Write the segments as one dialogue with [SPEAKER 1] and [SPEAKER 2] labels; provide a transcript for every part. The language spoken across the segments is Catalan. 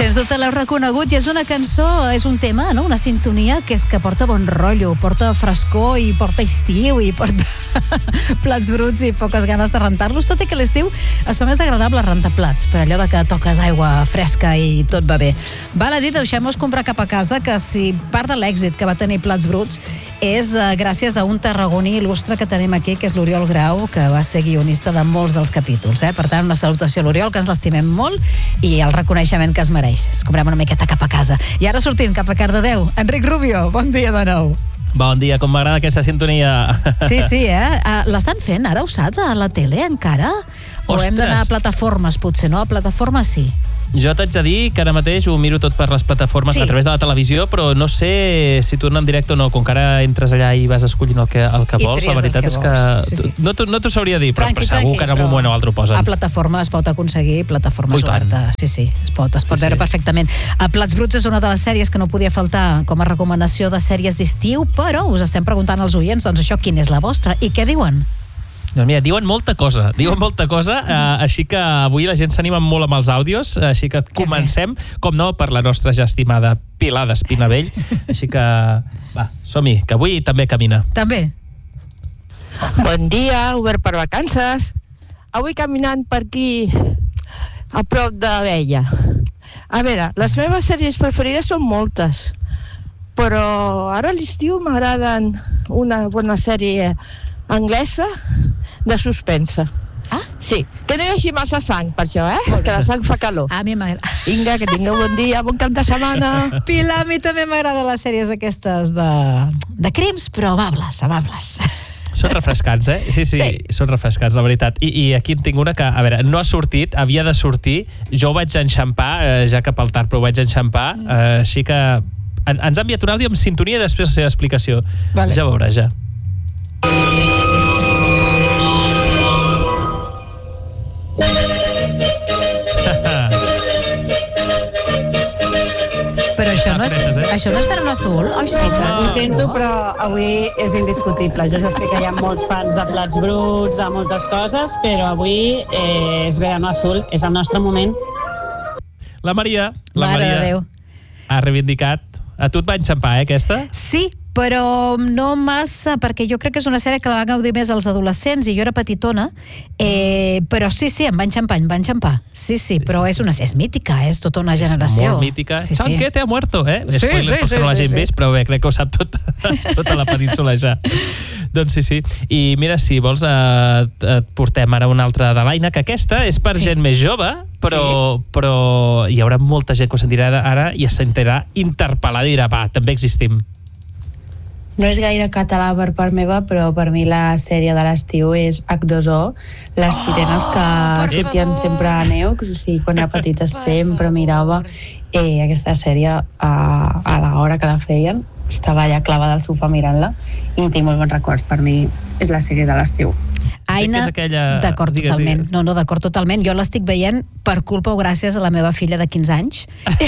[SPEAKER 1] Sens dubte l'heu reconegut i és una cançó, és un tema, no? Una sintonia que és que porta bon rotllo, porta frescor i porta estiu i porta plats bruts i poques ganes de rentar-los, tot i que l'estiu es fa més agradable rentar plats, per allò de que toques aigua fresca i tot va bé. Val a dir, deixem-nos comprar cap a casa, que si part de l'èxit que va tenir Plats Bruts és gràcies a un tarragoní il·lustre que tenim aquí, que és l'Oriol Grau, que va ser guionista de molts dels capítols. Per tant, una salutació a l'Oriol, que ens l'estimem molt, i el reconeixement que es mereix. Es comprem una miqueta cap a casa. I ara sortim cap a Cardedeu. Enric Rubio, bon dia de nou.
[SPEAKER 2] Bon dia, com m'agrada aquesta sintonia.
[SPEAKER 1] Sí, l'estan fent ara, ho saps, a la tele encara? O hem d'anar a plataformes, potser, no? A plataformes sí.
[SPEAKER 2] Jo t'haig de dir que ara mateix ho miro tot per les plataformes a través de la televisió, però no sé si torna en directe o no, com que ara entres allà i vas escollint el que vols, la veritat és que no t'ho sabria dir, però segur que en un moment o altre ho posen.
[SPEAKER 1] A plataforma es pot aconseguir, plataformes obertes, sí, es pot veure perfectament. A Plats Bruts és una de les sèries que no podia faltar com a recomanació de sèries d'estiu, però us estem preguntant als oients, doncs això, quina és la vostra? I què diuen?
[SPEAKER 2] Doncs mira, diuen molta cosa, així que avui la gent s'anima molt amb els àudios, així que comencem, com no, per la nostra ja estimada Pilar d'Espinavell, així que va, som-hi, que avui també camina.
[SPEAKER 1] També.
[SPEAKER 3] Bon dia, obert per vacances. Avui caminant per aquí, a prop de l'Abella. A veure, les meves sèries preferides són moltes, però ara a l'estiu m'agraden una bona sèrie anglesa de suspensa. Sí, que no hi hagi massa sang per això, que la sang fa calor.
[SPEAKER 1] A mi m'agrada.
[SPEAKER 3] Vinga, que tingueu bon dia, bon cap de setmana.
[SPEAKER 1] Pilar, a mi també m'agraden les sèries aquestes de crims, però amables.
[SPEAKER 2] Són refrescants, Sí, són refrescants, la veritat. I aquí en tinc una que, a veure, no ha sortit, havia de sortir, jo ho vaig enxampar, ja cap al tard, però ho vaig enxampar, així que ens ha enviat un àudio amb sintonia i després la seva explicació. Ja ho veuràs, ja.
[SPEAKER 1] Però això no és Verano Azul? Ai, sí,
[SPEAKER 4] ho sento, però avui és indiscutible. Jo ja sé que hi ha molts fans de Plats Bruts, de moltes coses, però avui és Verano Azul, és el nostre moment.
[SPEAKER 2] La Maria
[SPEAKER 1] Mare de Déu.
[SPEAKER 2] Ha reivindicat. A tu et va enxampar, aquesta?
[SPEAKER 1] Sí, però no massa, perquè jo crec que és una sèrie que la van gaudir més els adolescents i jo era petitona, però sí, em va enxampar. Sí, però és mítica, és tota una generació.
[SPEAKER 2] Molt mítica.
[SPEAKER 1] Sí.
[SPEAKER 2] Chanquete ha muerto,
[SPEAKER 1] Spoiler,
[SPEAKER 2] perquè no l'hagin vist, però bé, crec que ho sap tota la península ja. Doncs sí. I mira, si vols et portem ara una altra de l'Aina, que aquesta és per gent més jove, però hi haurà molta gent que ho sentirà ara i es sentirà interpel·lada i dirà, va, també existim.
[SPEAKER 5] No és gaire català per part meva, però per mi la sèrie de l'estiu és H2O, les sirenes que sortien sempre a Neox, o sigui, quan era petita sempre mirava aquesta sèrie a l'hora que la feien, estava allà clavada al sofà mirant-la i tinc molt bons records, per mi és la sèrie de l'estiu.
[SPEAKER 1] Aina, d'acord totalment. No, d'acord totalment. Jo l'estic veient per culpa o gràcies a la meva filla de 15 anys.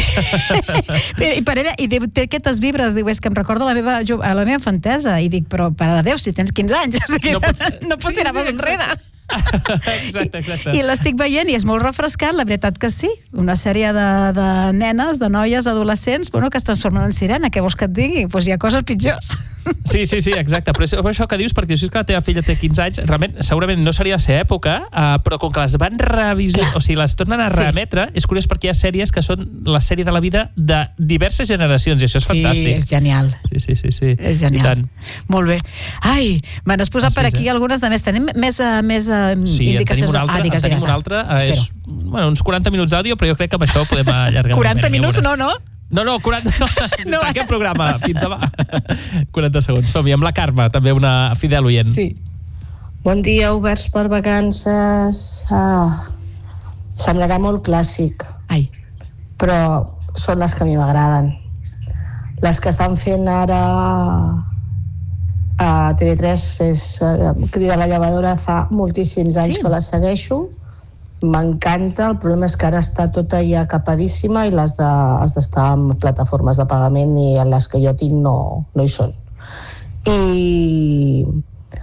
[SPEAKER 1] I per ella, i té aquestes vibres, diu, és que em recorda la meva infantesa. I dic, però, pare de Déu, si tens 15 anys, o sigui, no pots tirar més enrere.
[SPEAKER 2] Exacte.
[SPEAKER 1] I l'estic veient i és molt refrescant, la veritat que sí. Una sèrie de nenes, de noies, adolescents, que es transformen en sirena. Què vols que et digui? Doncs hi ha coses pitjors.
[SPEAKER 2] Sí, exacte. Però és això que dius, perquè si que la teva filla té 15 anys, realment, segurament no seria de ser època, però com que les van revisar, o sigui, les tornen a reemetre, és curiós perquè hi ha sèries que són la sèrie de la vida de diverses generacions, i això és fantàstic.
[SPEAKER 1] Sí, és genial.
[SPEAKER 2] Sí.
[SPEAKER 1] És genial. Molt bé. Ai, me n'has posat per aquí algunes de més. Tenim més indicacions.
[SPEAKER 2] Tenim una altra. És uns 40 minuts d'àudio, però jo crec que amb això podem allargar.
[SPEAKER 1] 40 minuts, no?
[SPEAKER 2] No, 40. Per aquest programa, fins demà. 40 segons. Som-hi amb la Carme, també una fidel oient.
[SPEAKER 1] Sí.
[SPEAKER 6] Bon dia, oberts per vacances. Semblarà molt clàssic. Però són les que a mi m'agraden. Les que estan fent ara a TV3 és Crida a la llevadora, fa moltíssims anys que la segueixo, m'encanta, el problema és que ara està tota ja capadíssima i has d'estar en plataformes de pagament i en les que jo tinc no hi són. I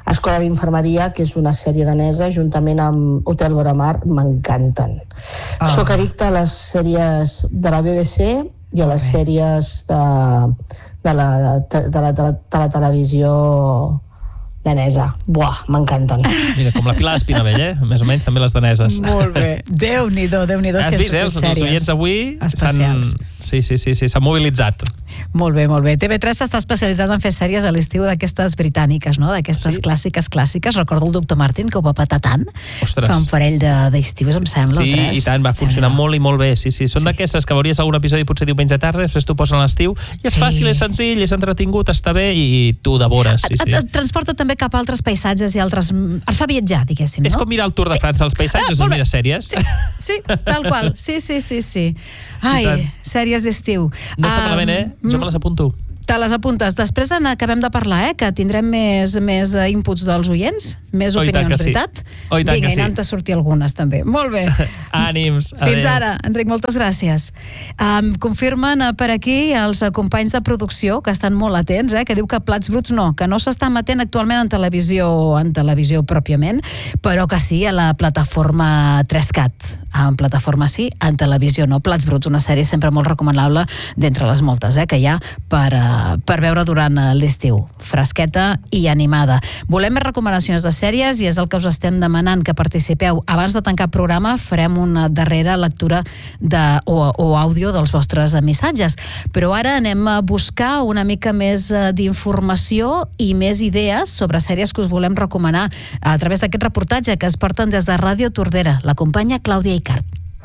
[SPEAKER 6] Escola d'Infermeria, que és una sèrie danesa, juntament amb Hotel Boramar, m'encanten. Soc addicta a les sèries de la BBC i a les sèries de la televisió danesa. Buah, m'encanten.
[SPEAKER 2] Mira, com la Pilar Espinavell, més o menys, també les daneses.
[SPEAKER 1] Molt bé. Déu-n'hi-do, Déu-n'hi-do.
[SPEAKER 2] Has vist, els oients avui s'han mobilitzat.
[SPEAKER 1] Molt bé, molt bé. TV3 s'està especialitzant en fer sèries a l'estiu d'aquestes britàniques, no? D'aquestes clàssiques. Recordo el Dr. Martin, que ho va patar tant.
[SPEAKER 2] Ostres.
[SPEAKER 1] Fa un parell d'estius, em sembla.
[SPEAKER 2] Sí, i tant, va funcionar molt i molt bé. Sí. Són d'aquestes que veuries algun episodi potser diumenge tarda, després t'ho posen a l'estiu, i és fàcil, és senzill, és entretingut, està bé, i tu devores.
[SPEAKER 1] Et transporta també cap a altres paisatges i altres... Et fa viatjar, diguéssim, no?
[SPEAKER 2] És com mirar el Tour de França als paisatges, no mires sèries.
[SPEAKER 1] Sí, tal qual. Sí. Ai, sèries d'estiu.
[SPEAKER 2] No està malament, Jo me les apunto.
[SPEAKER 1] Te les apuntes. Després acabem de parlar, que tindrem més inputs dels oients, més opinions, veritat? Vinga, i anem a sortir algunes, també. Molt bé.
[SPEAKER 2] Ànims.
[SPEAKER 1] Fins ara, Enric, moltes gràcies. Confirmen per aquí els companys de producció, que estan molt atents, que diu que Plats Bruts que no s'està emetent actualment en televisió pròpiament, però que sí a la plataforma 3CAT. En plataforma sí, en televisió no. Plats Bruts, una sèrie sempre molt recomanable d'entre les moltes que hi ha per veure durant l'estiu. Fresqueta i animada. Volem més recomanacions de sèries i és el que us estem demanant, que participeu. Abans de tancar programa farem una darrera lectura o àudio dels vostres missatges. Però ara anem a buscar una mica més d'informació i més idees sobre sèries que us volem recomanar a través d'aquest reportatge que es porten des de Ràdio Tordera. L'acompanya Clàudia Icart.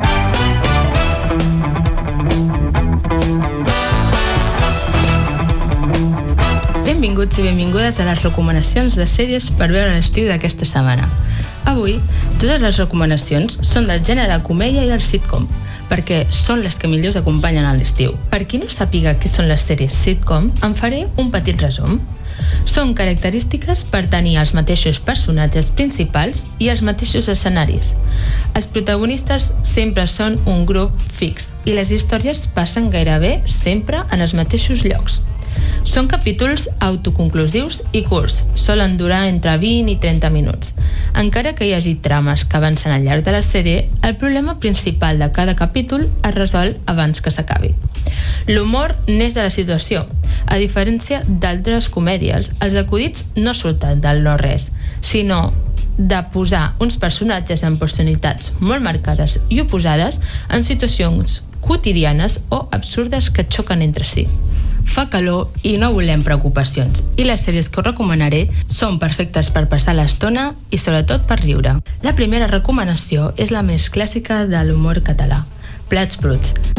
[SPEAKER 7] Benvinguts i benvingudes a les recomanacions de sèries per veure a l'estiu d'aquesta setmana. Avui, totes les recomanacions són del gènere de comèdia i el sitcom, perquè són les que millor us acompanyen a l'estiu. Per qui no sàpiga què són les sèries sitcom, en faré un petit resum. Són característiques per tenir els mateixos personatges principals i els mateixos escenaris. Els protagonistes sempre són un grup fix i les històries passen gairebé sempre en els mateixos llocs. Són capítols autoconclusius i curts, solen durar entre 20 i 30 minuts. Encara que hi hagi trames que avancen al llarg de la sèrie, el problema principal de cada capítol es resol abans que s'acabi. L'humor neix de la situació. A diferència d'altres comèdies, els acudits no surten del no-res, sinó de posar uns personatges amb personalitats molt marcades i oposades en situacions quotidianes o absurdes que xoquen entre si. Fa calor i no volem preocupacions, i les sèries que us recomanaré són perfectes per passar l'estona i sobretot per riure. La primera recomanació és la més clàssica de l'humor català, Plats Bruts.